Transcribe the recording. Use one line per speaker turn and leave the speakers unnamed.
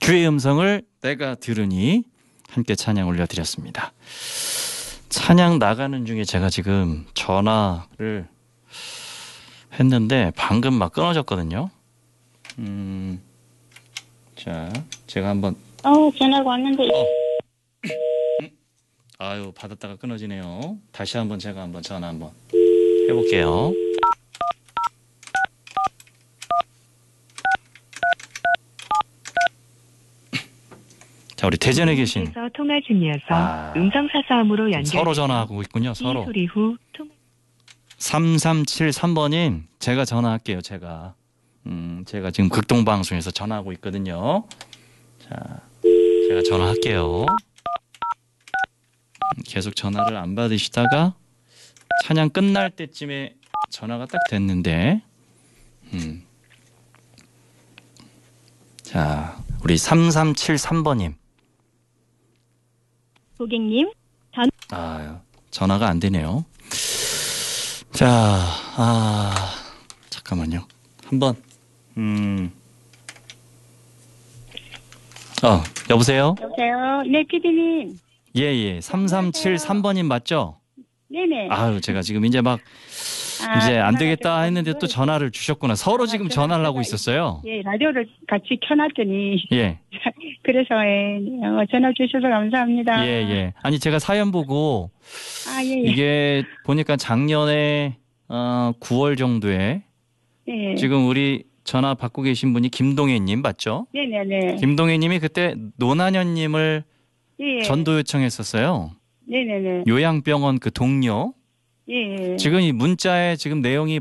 주의 음성을 내가 들으니 함께 찬양 올려드렸습니다. 찬양 나가는 중에 제가 지금 전화를 했는데 방금 막 끊어졌거든요. 자, 제가 한번
전화가 왔는데.
아유, 받았다가 끊어지네요. 다시 한번 제가 한번 전화 한번 해볼게요. 자, 우리 대전에 계신
통화 중이어서 음성 사서함으로 연결.
서로 전화하고 있군요. 서로.
소리 후
3373번님, 제가 전화할게요. 제가 지금 극동방송에서 전화하고 있거든요. 자, 제가 전화할게요. 계속 전화를 안 받으시다가 찬양 끝날 때쯤에 전화가 딱 됐는데, 자, 우리 3373번님.
고객님,
전화가 안 되네요. 자, 잠깐만요. 한번, 여보세요?
여보세요? 네, PD님.
예. 3373번님 맞죠?
네네.
아유, 제가 지금 이제 막, 이제 안 되겠다 했는데 또 전화를 주셨구나. 서로 지금 전화를 하고 있었어요.
예, 라디오를 같이 켜놨더니.
예.
그래서, 전화 주셔서 감사합니다.
예. 아니, 제가 사연 보고,
예.
이게 보니까 작년에, 9월 정도에,
네.
지금 우리 전화 받고 계신 분이 김동혜님 맞죠?
네네네.
김동혜님이 그때 노난현님을
예.
전도 요청했었어요.
네네네.
요양병원 그 동료.
예.
지금 이 문자에 지금 내용이